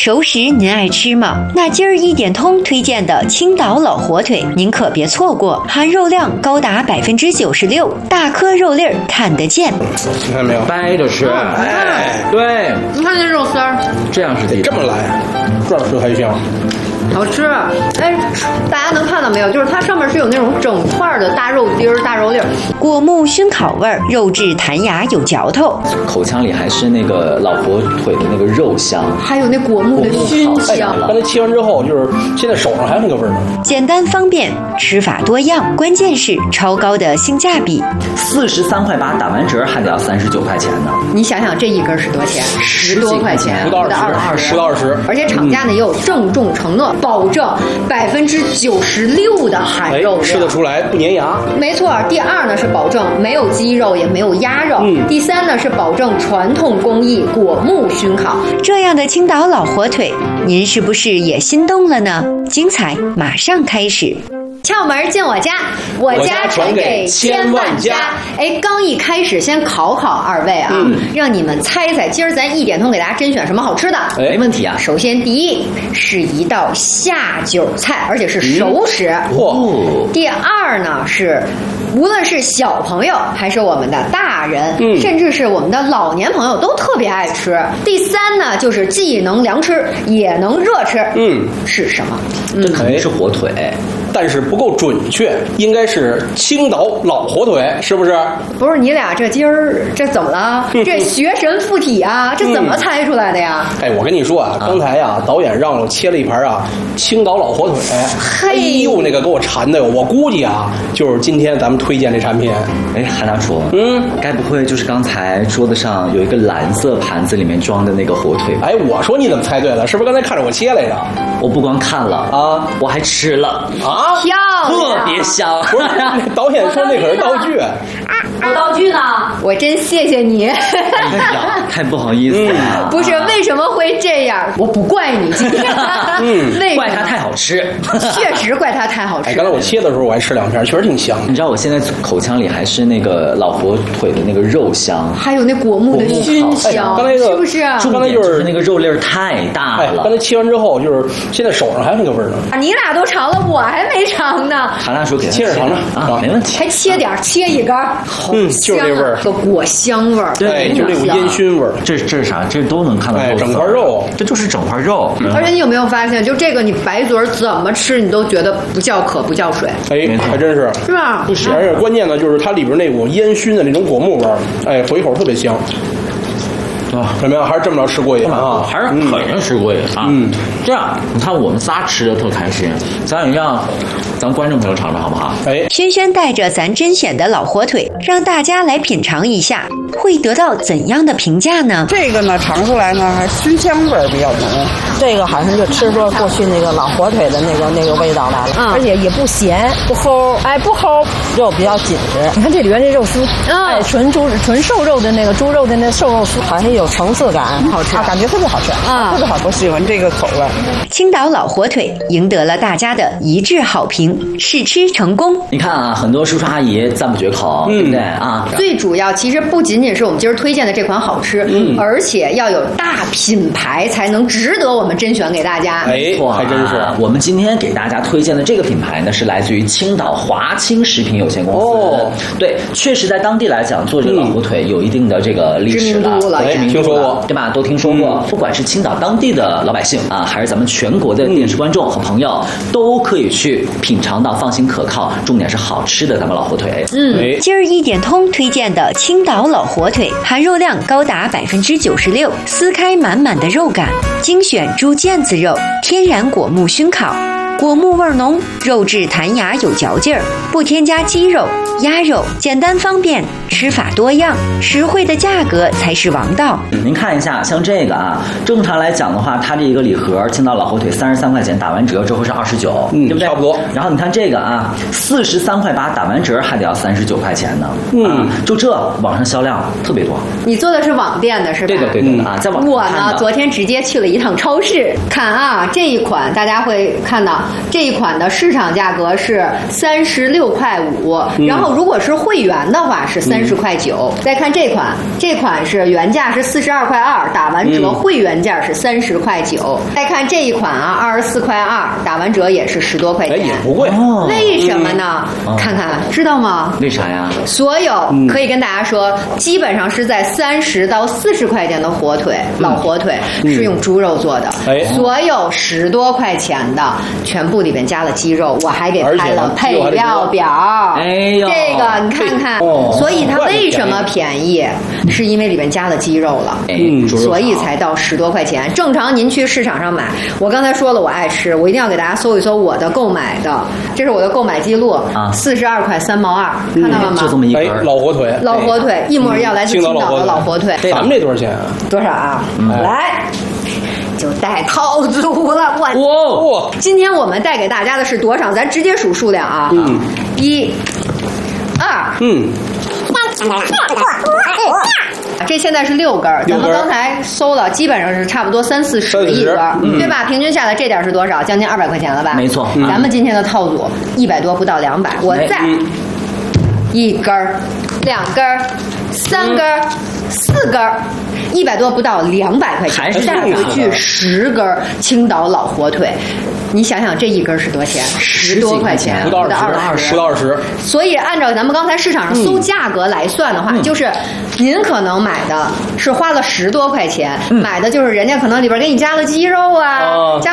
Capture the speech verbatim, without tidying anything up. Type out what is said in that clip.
熟食您爱吃吗？那今儿一点通推荐的青岛老火腿，您可别错过，含肉量高达百分之九十六，大颗肉粒儿看得见。 你看没有？ 掰着吃，哎，对， 你看这肉丝儿， 这样是得这么来，这样吃才香。 好吃。哎，大家能看到没有？就是它上面是有那种整块的大肉丁儿、大肉粒儿， 果木熏烤味儿，肉质弹牙有嚼头， 口腔里还是那个老火腿的那个肉香， 还有那果木的熏香。 刚才切完之后，就是现在手上还有那个味儿呢。 简单方便，吃法多样，关键是超高的性价比。 四十三块八，打完折还得要三十九块钱呢。 你想想这一根是多少钱？十多块钱， 不到二十，不到二十。 而且厂家呢也有郑重承诺，保证百分之九十六的含肉量， 吃得出来不粘牙。 没错。第二呢是保证没有鸡肉也没有鸭肉。嗯。第三呢是保证传统工艺果木熏烤。 这样的青岛老火腿，您是不是也心动了呢？精彩马上开始。 窍门进我家，我家传给千万家。哎，刚一开始先考考二位啊，嗯、让你们猜猜，今儿咱一点通给大家甄选什么好吃的？ 哎，没问题啊。 首先，第一是一道下酒菜，而且是熟食。 嚯、 嗯！第二呢是，无论是小朋友还是我们的大人，嗯、甚至是我们的老年朋友都特别爱吃。第三呢就是既能凉吃也能热吃。嗯，是什么？ 这肯定是火腿。 但是不够准确，应该是青岛老火腿，是不是？ 不是，你俩这今儿这怎么了？这学神附体啊，这怎么猜出来的呀？ 哎，我跟你说啊，刚才啊，导演让我切了一盘啊青岛老火腿，哎呦，那个给我馋的哟！我估计啊，就是今天咱们推荐这产品。 哎，韩大叔，嗯，该不会就是刚才桌子上有一个蓝色盘子里面装的那个火腿吧？ 哎，我说你怎么猜对了？是不是刚才看着我切来着？ 我不光看了啊，我还吃了啊。 漂亮， 特别香。 不是，导演说那可是道具。 我道具呢？我真谢谢你。 哎呀，太不好意思了。 嗯、不是，为什么会这样？我不怪你今天。 嗯，怪它太好吃。 确实怪它太好吃。 哎，刚才我切的时候我还吃两片，确实挺香。 你知道我现在口腔里还是那个老火腿的那个肉香， 还有那果木的熏香。 哎、刚才、那个、 是不是？ 重点就是那个肉粒儿太大了。 哎，刚才切完之后，就是现在手上还有那个味儿呢。 你俩都尝了，我还没尝呢。 韩大叔给切着尝尝啊，没问题。 还切点，切一根，好嗯，就是这味儿， 个果香味儿， 对，就这种烟熏味儿。 这这是啥？这都能看到肉、 哎，整块肉， 这就是整块肉。 嗯、而且你有没有发现，就这个你白嘴怎么吃，你都觉得不叫渴不叫水。 哎，还真是， 是吧？ 不是，而且关键呢，就是它里边那股烟熏的那种果木味儿，哎，回口特别香。啊，怎么样？还是这么着吃过瘾啊？ 还是肯定吃过瘾啊！嗯，这样你看我们仨吃的特开心，咱也让咱观众朋友尝尝好不好？ 哎， 轩轩带着咱甄选的老火腿，让大家来品尝一下，会得到怎样的评价呢？ 这个呢，尝出来呢，还熏香味儿比较浓。这个好像就吃出过去那个老火腿的那个那个味道来了，嗯、而且也不咸不齁，哎不齁，肉比较紧实。你看这里边这肉丝，嗯、哎纯猪纯瘦肉的那个猪肉的那瘦肉丝，好像有层次感，好吃啊，感觉特别好吃啊，特别好，我喜欢这个口味。 青岛老火腿赢得了大家的一致好评，试吃成功。 你看啊，很多叔叔阿姨赞不绝口，嗯、对不对啊？ 最主要其实不仅仅是我们今儿推荐的这款好吃，嗯、而且要有大品牌才能值得我们甄选给大家。 哎，还真是。 我们今天给大家推荐的这个品牌呢，是来自于青岛华清食品有限公司。哦，对，确实在当地来讲，做这个老火腿有一定的这个历史了， 知名度了， 哎， 听说过， 对吧？都听说过。嗯、不管是青岛当地的老百姓啊，还是咱们全国的电视观众和朋友，嗯、都可以去品尝到放心可靠，重点是好吃的咱们老火腿。 嗯，今儿一点通推荐的青岛老火腿，含肉量高达百分之九十六，撕开满满的肉感，精选猪腱子肉，天然果木熏烤。果木味浓，肉质弹牙有嚼劲儿，不添加鸡肉、鸭肉，简单方便，吃法多样，实惠的价格才是王道。 您看一下，像这个啊，正常来讲的话，它这一个礼盒青岛老火腿三十三块钱，打完折之后是二十九， 嗯， 对不对？ 差不多。 然后你看这个啊，四十三块八，打完折还得要三十九块钱呢。嗯、啊，就这网上销量特别多。 你做的是网店的是吧？ 对的对的、嗯、啊，在网上我呢，昨天直接去了一趟超市，看啊，这一款大家会看到。 呢，这一款的市场价格是三十六块五，然后如果是会员的话是三十块九。再看这款，这款是原价是四十二块二，打完折会员价是三十块九。再看这一款啊，二十四块二，打完折也是十多块钱， 也不贵。 为什么呢？看看，知道吗？ 为啥呀？ 所有可以跟大家说，基本上是在三十到四十块钱的火腿，老火腿是用猪肉做的。 哎， 所有十多块钱的，全部里边加了鸡肉，我还给拍了配料表。 哎呦， 这个你看看，所以它为什么便宜？是因为里边加了鸡肉了， 嗯， 所以才到十多块钱。正常您去市场上买，我刚才说了我爱吃，我一定要给大家搜一搜我的购买的，这是我的购买记录啊，四十二块三毛二，看到了吗？ 就这么一根老火腿， 老火腿一模一样，来自青岛的老火腿。 咱们这多少钱啊？ 多少啊？来。就带套组了，我哇！今天我们带给大家的是多少？咱直接数数量啊！嗯，一、二， 嗯， 这现在是六根儿，咱们刚才搜了，基本上是差不多三四十一根，对吧？平均下来这点是多少？将近二百块钱了吧？ 没错， 咱们今天的套组一百多，不到两百。我再一根儿、两根儿、三根儿、四根儿。一百多不到两百块钱，带回去十根青岛老火腿，你想想这一根是多少钱？十多块钱， 不到二十，不到二十。 所以按照咱们刚才市场上搜价格来算的话，嗯、就是您可能买的是花了十多块钱，嗯、买的就是人家可能里边给你加了鸡肉啊，哦、加。